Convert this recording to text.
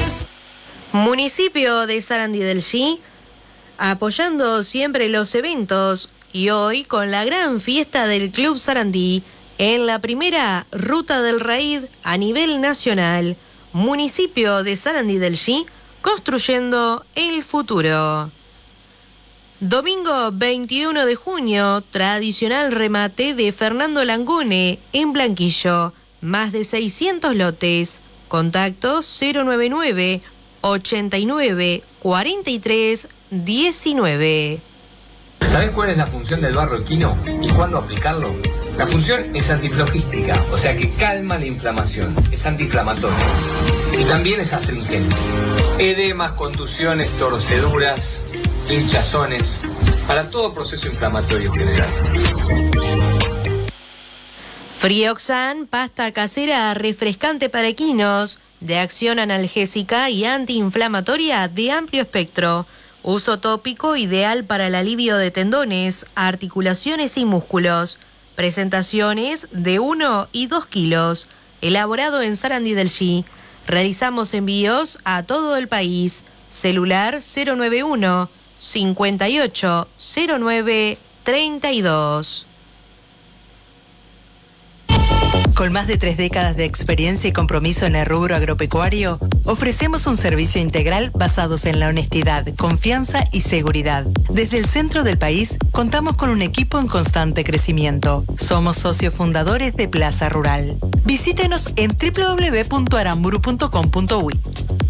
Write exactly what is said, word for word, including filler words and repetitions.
Municipio de Sarandí del Xi, apoyando siempre los eventos y hoy con la gran fiesta del Club Sarandí en la primera ruta del raid a nivel nacional. Municipio de Sarandí del Xi, construyendo el futuro. Domingo veintiuno de junio, tradicional remate de Fernando Langone en Blanquillo. Más de seiscientos lotes. Contacto cero nueve nueve, ochenta y nueve, cuarenta y tres, diecinueve. ¿Sabés cuál es la función del barro equino y cuándo aplicarlo? La función es antiflogística, o sea que calma la inflamación, es antiinflamatorio y también es astringente. Edemas, contusiones, torceduras, hinchazones, para todo proceso inflamatorio general. Frioxan, pasta casera refrescante para equinos, de acción analgésica y antiinflamatoria de amplio espectro. Uso tópico ideal para el alivio de tendones, articulaciones y músculos. Presentaciones de uno y dos kilos. Elaborado en Sarandí del Xi. Realizamos envíos a todo el país. Celular cero nueve uno, cincuenta y ocho, cero nueve, treinta y dos. Con más de tres décadas de experiencia y compromiso en el rubro agropecuario, ofrecemos un servicio integral basados en la honestidad, confianza y seguridad. Desde el centro del país, contamos con un equipo en constante crecimiento. Somos socios fundadores de Plaza Rural. Visítenos en doble u doble u doble u punto aramburu punto com punto uy.